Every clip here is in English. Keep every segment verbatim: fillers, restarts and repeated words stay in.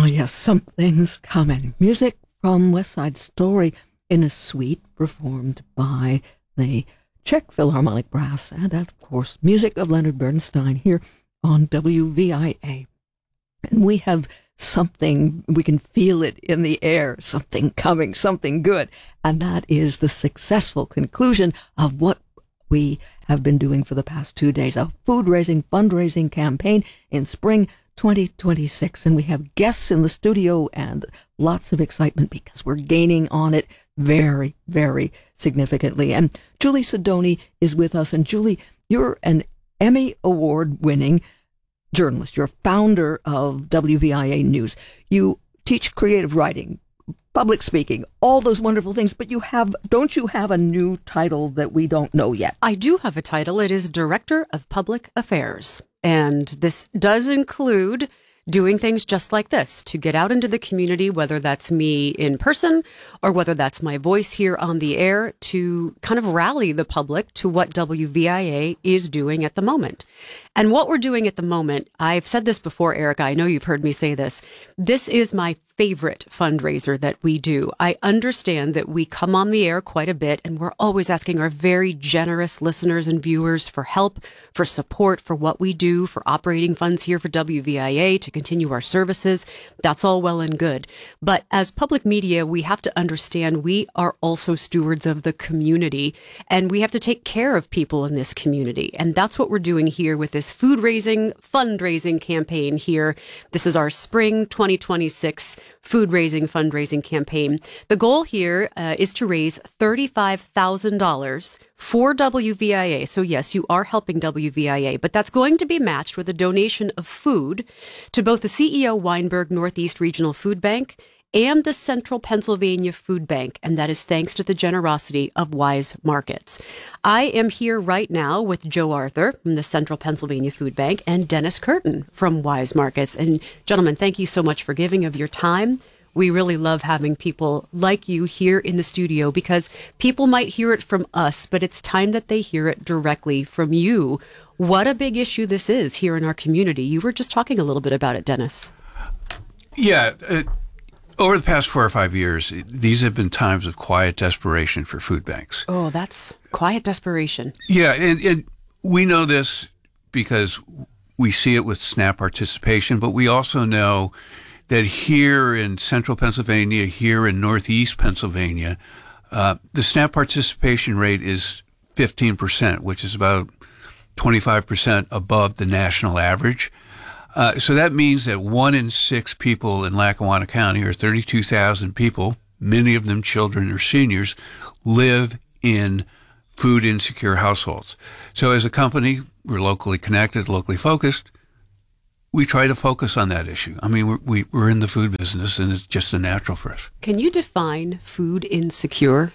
yes, something's coming. Music from West Side Story in a suite performed by the Czech Philharmonic Brass and, of course, music of Leonard Bernstein here on W V I A. And we have something, we can feel it in the air, something coming, something good. And that is the successful conclusion of what we have been doing for the past two days, a food-raising, fundraising campaign in spring twenty twenty-six. And we have guests in the studio and lots of excitement because we're gaining on it very, very significantly. And Julie Sidoni is with us. And Julie, you're an Emmy Award-winning journalist. You're a founder of W V I A News. You teach creative writing, public speaking, all those wonderful things, but you have, don't you have a new title that we don't know yet? I do have a title. It is Director of Public Affairs. And this does include doing things just like this, to get out into the community, whether that's me in person or whether that's my voice here on the air, to kind of rally the public to what W V I A is doing at the moment. And what we're doing at the moment, I've said this before, Erica, I know you've heard me say this, this is my favorite fundraiser that we do. I understand that we come on the air quite a bit, and we're always asking our very generous listeners and viewers for help, for support, for what we do, for operating funds here for W V I A to continue our services. That's all well and good. But as public media, we have to understand we are also stewards of the community, and we have to take care of people in this community. And that's what we're doing here with this food raising, fundraising campaign here. This is our spring twenty twenty-six food raising, fundraising campaign. The goal here uh, is to raise thirty-five thousand dollars for W V I A. So yes, you are helping W V I A, but that's going to be matched with a donation of food to both the C E O Weinberg Northeast Regional Food Bank and the Central Pennsylvania Food Bank, and that is thanks to the generosity of Wise Markets. I am here right now with Joe Arthur from the Central Pennsylvania Food Bank and Dennis Curtin from Wise Markets. And gentlemen, thank you so much for giving of your time. We really love having people like you here in the studio because people might hear it from us, but it's time that they hear it directly from you. What a big issue this is here in our community. You were just talking a little bit about it, Dennis. Yeah. Uh, over the past four or five years, these have been times of quiet desperation for food banks. Oh, that's quiet desperation. Yeah. And, and we know this because we see it with SNAP participation, but we also know that here in central Pennsylvania, here in northeast Pennsylvania, uh, the SNAP participation rate is fifteen percent, which is about twenty-five percent above the national average. Uh, so that means that one in six people in Lackawanna County, or thirty-two thousand people, many of them children or seniors, live in food insecure households. So as a company, we're locally connected, locally focused. We try to focus on that issue. I mean, we're, we, we're in the food business, and it's just a natural for us. Can you define food insecure?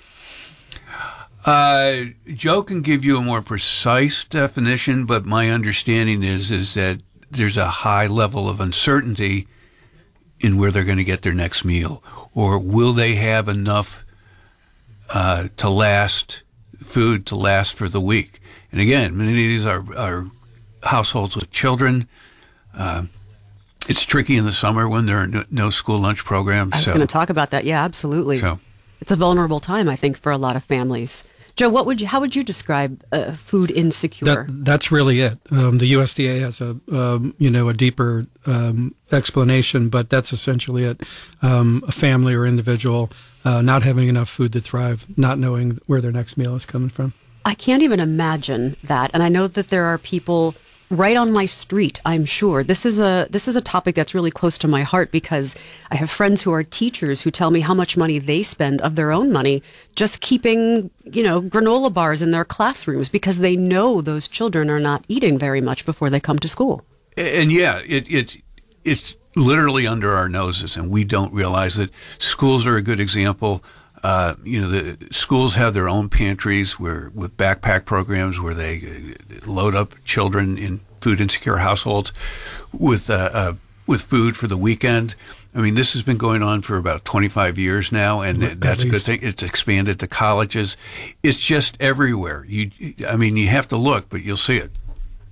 Uh, Joe can give you a more precise definition, but my understanding is is that there's a high level of uncertainty in where they're going to get their next meal, or will they have enough uh, to last, food to last for the week. And again, many of these are, are households with children. Uh, it's tricky in the summer when there are no, no school lunch programs. I was so. going to talk about that. Yeah, absolutely. So. It's a vulnerable time, I think, for a lot of families. Joe, what would you? How would you describe uh, food insecure? That, that's really it. Um, the U S D A has a um, you know a deeper um, explanation, but that's essentially it. Um, a family or individual uh, not having enough food to thrive, not knowing where their next meal is coming from. I can't even imagine that, and I know that there are people right on my street, I'm sure. This is a this is a topic that's really close to my heart because I have friends who are teachers who tell me how much money they spend of their own money just keeping, you know, granola bars in their classrooms because they know those children are not eating very much before they come to school. And yeah, it it it's literally under our noses, and we don't realize it. Schools are a good example. Uh, you know, the schools have their own pantries where with backpack programs where they load up children in food insecure households with uh, uh, with food for the weekend. I mean, this has been going on for about twenty-five years now, and At that's least. a good thing. It's expanded to colleges. It's just everywhere. You, I mean, you have to look, but you'll see it.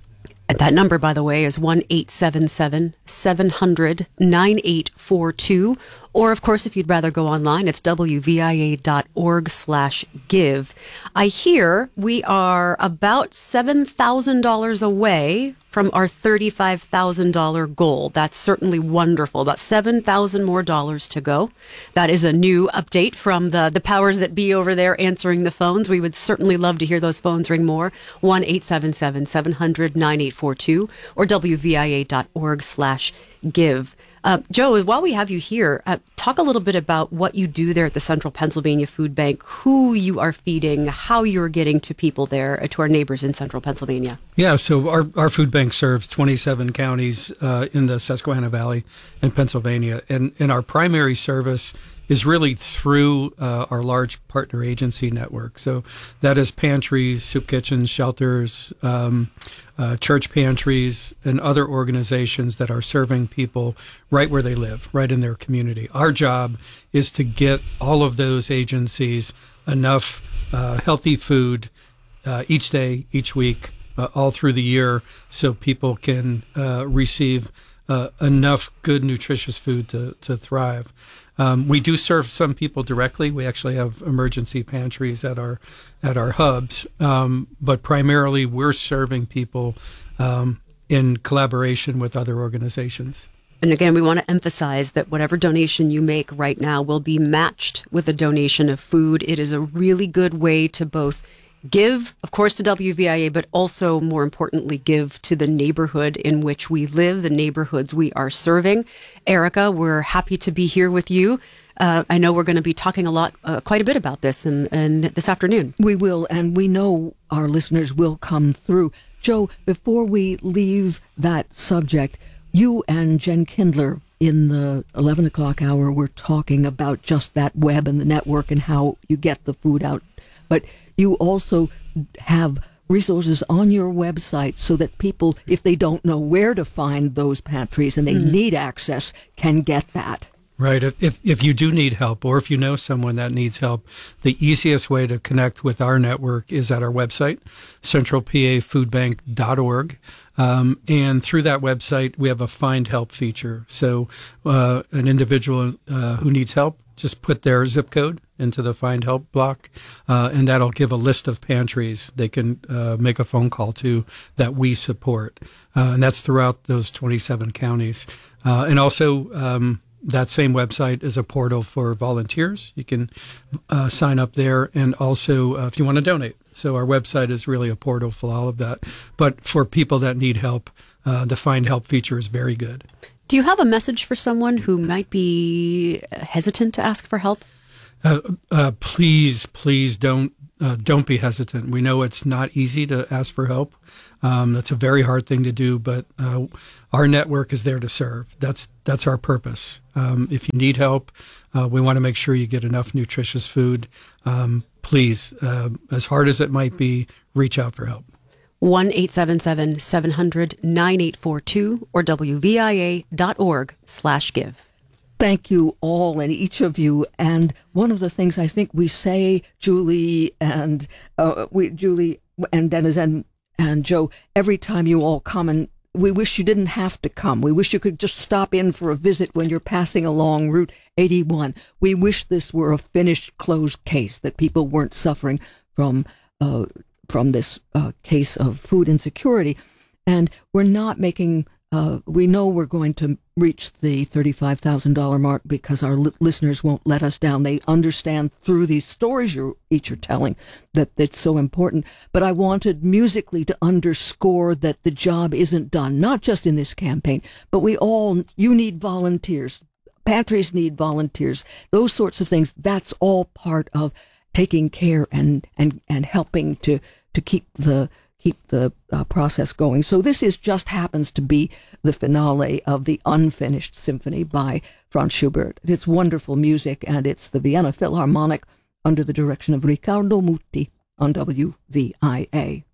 And that number, by the way, is one eight seven seven, seven hundred, nine eight four two. Or, of course, if you'd rather go online, it's W V I A dot org slash give. I hear we are about seven thousand dollars away from our thirty-five thousand dollars goal. That's certainly wonderful. About seven thousand more dollars to go. That is a new update from the, the powers that be over there answering the phones. We would certainly love to hear those phones ring more. one eight seven seven, seven hundred, nine eight four two or W V I A dot org slash give. Uh, Joe, while we have you here, uh, talk a little bit about what you do there at the Central Pennsylvania Food Bank, who you are feeding, how you're getting to people there, uh, to our neighbors in Central Pennsylvania. Yeah, so our, our food bank serves twenty-seven counties uh, in the Susquehanna Valley in Pennsylvania. And, and our primary service is really through uh, our large partner agency network. So that is pantries, soup kitchens, shelters, um, uh, church pantries, and other organizations that are serving people right where they live, right in their community. Our job is to get all of those agencies enough uh, healthy food uh, each day, each week, uh, all through the year, so people can uh, receive uh, enough good, nutritious food to, to thrive. Um, we do serve some people directly. We actually have emergency pantries at our at our hubs, um, but primarily we're serving people um, in collaboration with other organizations. And again, we want to emphasize that whatever donation you make right now will be matched with a donation of food. It is a really good way to both give, of course, to W V I A, but also, more importantly, give to the neighborhood in which we live, the neighborhoods we are serving. Erica, we're happy to be here with you. Uh, I know we're going to be talking a lot, uh, quite a bit about this in, in this afternoon. We will, and we know our listeners will come through. Joe, before we leave that subject, you and Jen Kindler in the eleven o'clock hour were talking about just that web and the network and how you get the food out. But you also have resources on your website so that people, if they don't know where to find those pantries and they mm. need access, can get that. Right. If if you do need help, or if you know someone that needs help, the easiest way to connect with our network is at our website, central p a food bank dot org. Um, and through that website, we have a Find Help feature. So uh, an individual uh, who needs help, just put their zip code into the Find Help block, uh, and that'll give a list of pantries they can uh, make a phone call to that we support. Uh, and that's throughout those twenty-seven counties. Uh, and also, um, that same website is a portal for volunteers. You can uh, sign up there, and also uh, if you want to donate. So our website is really a portal for all of that. But for people that need help, uh, the Find Help feature is very good. Do you have a message for someone who might be hesitant to ask for help? Uh, uh, please, please don't uh, don't be hesitant. We know it's not easy to ask for help. Um, that's a very hard thing to do, but uh, our network is there to serve. That's that's our purpose. Um, if you need help, uh, we want to make sure you get enough nutritious food. Um, please, uh, as hard as it might be, reach out for help. one eight seven seven, seven hundred, nine eight four two or W V I A dot org slash give. Thank you all and each of you. And one of the things I think we say, Julie and uh, we, Julie and Dennis and, and Joe, every time you all come, and we wish you didn't have to come. We wish you could just stop in for a visit when you're passing along Route eighty-one. We wish this were a finished, closed case, that people weren't suffering from uh, from this uh, case of food insecurity. And we're not making... Uh, we know we're going to reach the thirty-five thousand dollars mark because our li- listeners won't let us down. They understand through these stories you each are telling that that's so important. But I wanted musically to underscore that the job isn't done, not just in this campaign, but we all, you need volunteers. Pantries need volunteers. Those sorts of things, that's all part of taking care and, and, and helping to, to keep the keep the uh, process going. So this is just happens to be the finale of the Unfinished Symphony by Franz Schubert. It's wonderful music, and it's the Vienna Philharmonic under the direction of Riccardo Muti on W V I A.